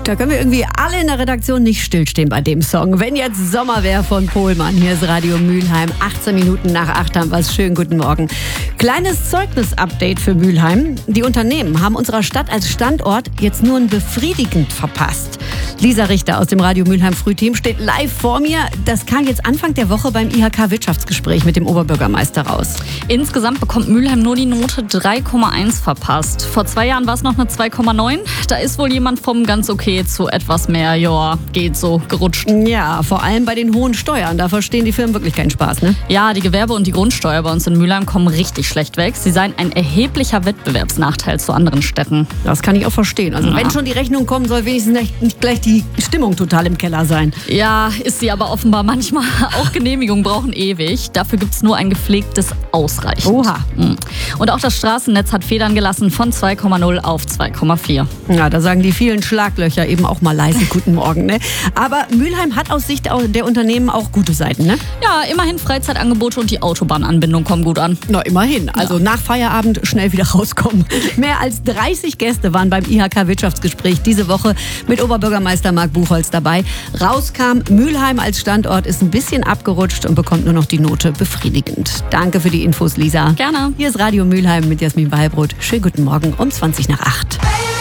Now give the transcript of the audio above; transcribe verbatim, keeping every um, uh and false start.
Da können wir irgendwie alle in der Redaktion nicht stillstehen bei dem Song. Wenn jetzt Sommer wäre von Pohlmann. Hier ist Radio Mülheim. achtzehn Minuten nach acht haben wir es. Schönen guten Morgen. Kleines Zeugnis-Update für Mülheim. Die Unternehmen haben unserer Stadt als Standort jetzt nur ein befriedigend verpasst. Lisa Richter aus dem Radio Mülheim Frühteam steht live vor mir. Das kam jetzt Anfang der Woche beim I H K-Wirtschaftsgespräch mit dem Oberbürgermeister raus. Insgesamt bekommt Mülheim nur die Note drei Komma eins verpasst. Vor zwei Jahren war es noch eine zwei Komma neun. Da ist wohl jemand vom ganz okay zu etwas mehr, ja, geht so, gerutscht. Ja, vor allem bei den hohen Steuern. Da verstehen die Firmen wirklich keinen Spaß, ne? Ja, die Gewerbe- und die Grundsteuer bei uns in Mülheim kommen richtig schlecht weg. Sie seien ein erheblicher Wettbewerbsnachteil zu anderen Städten. Das kann ich auch verstehen. Also Ja. wenn schon die Rechnung kommen soll, wenigstens nicht, nicht gleich die Stimmung total im Keller sein. Ja, ist sie aber offenbar manchmal. Auch Genehmigungen brauchen ewig. Dafür gibt es nur ein gepflegtes Ausreichend. Oha. Und auch das Straßennetz hat Federn gelassen von zwei Komma null auf zwei Komma vier. Ja, da sagen die vielen Schlaglöcher eben auch mal leise guten Morgen, ne? Aber Mülheim hat aus Sicht der Unternehmen auch gute Seiten, ne? Ja, immerhin Freizeitangebote und die Autobahnanbindung kommen gut an. Na, immerhin. Also nach Feierabend schnell wieder rauskommen. Mehr als dreißig Gäste waren beim I H K-Wirtschaftsgespräch diese Woche mit Oberbürgermeister Marc Buchholz dabei. Rauskam, Mülheim als Standort ist ein bisschen abgerutscht und bekommt nur noch die Note befriedigend. Danke für die Infos, Lisa. Gerne. Hier ist Radio Mülheim mit Jasmin Weilbrot. Schönen guten Morgen um zwanzig nach acht.